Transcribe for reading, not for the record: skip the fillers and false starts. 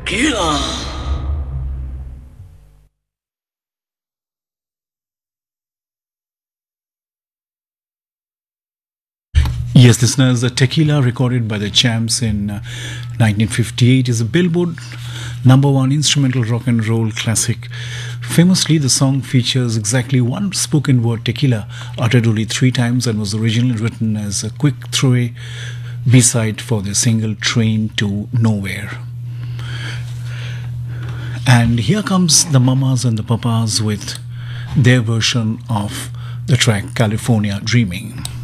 Tequila. Yes, listeners, the Tequila, recorded by the Champs in 1958, is a Billboard number one instrumental rock and roll classic. Famously, the song features exactly one spoken word, tequila, uttered only three times, and was originally written as a quick throwaway B-side for the single Train to Nowhere. And here comes the Mamas and the Papas with their version of the track California Dreaming.